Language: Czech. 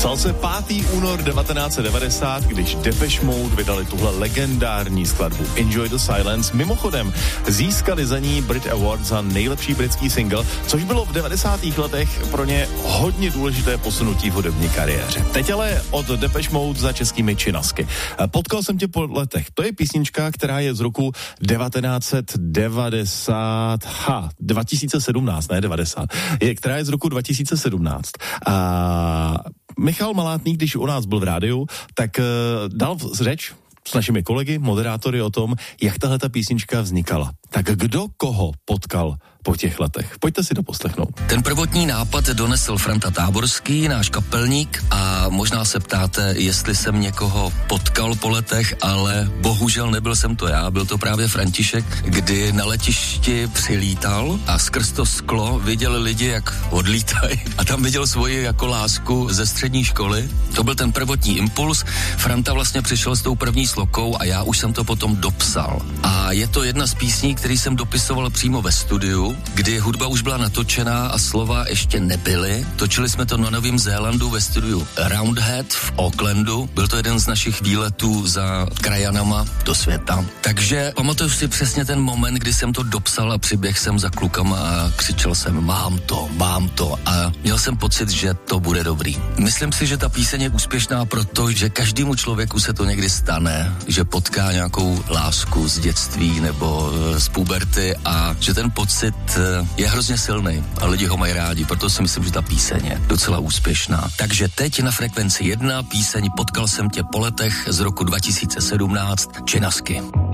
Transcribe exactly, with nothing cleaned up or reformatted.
Psal se pátého února devatenáct set devadesát, když Depeche Mode vydali tuhle legendární skladbu Enjoy the Silence. Mimochodem, získali za ní Brit Award za nejlepší britský single, což bylo v devadesátých letech pro ně hodně důležité posunutí v hudební kariéře. Teď ale od Depeche Mode za českými činasky. Potkal jsem tě po letech. To je písnička, která je z roku devatenáct set devadesát, ha, dva tisíce sedmnáct, ne devadesát, je, která je z roku dva tisíce sedmnáct. A Michal Malátný, když u nás byl v rádiu, tak uh, dal řeč s našimi kolegy, moderátory o tom, jak tahle ta písnička vznikala. Tak kdo koho potkal po těch letech? Pojďte si to poslechnout. Ten prvotní nápad donesl Franta Táborský, náš kapelník, a možná se ptáte, jestli jsem někoho potkal po letech, ale bohužel nebyl jsem to já, byl to právě František, kdy na letišti přilítal a skrz to sklo viděli lidi, jak odlítají, a tam viděl svoji jako lásku ze střední školy. To byl ten prvotní impuls. Franta vlastně přišel s tou první slokou a já už jsem to potom dopsal. A je to jedna z písní, který jsem dopisoval přímo ve studiu, kdy hudba už byla natočená a slova ještě nebyly. Točili jsme to na Novém Zélandu ve studiu Roundhead v Aucklandu. Byl to jeden z našich výletů za krajanama do světa. Takže pamatuju si přesně ten moment, kdy jsem to dopsal a přiběh jsem za klukama a křičel jsem mám to, mám to, a měl jsem pocit, že to bude dobrý. Myslím si, že ta píseň je úspěšná, protože každému člověku se to někdy stane, že potká nějakou lásku z dětství nebo z puberty a že ten pocit je hrozně silný a lidi ho mají rádi, proto si myslím, že ta píseň je docela úspěšná. Takže teď na Frekvenci jedna píseň Potkal jsem tě po letech z roku dva tisíce sedmnáct, Činasky.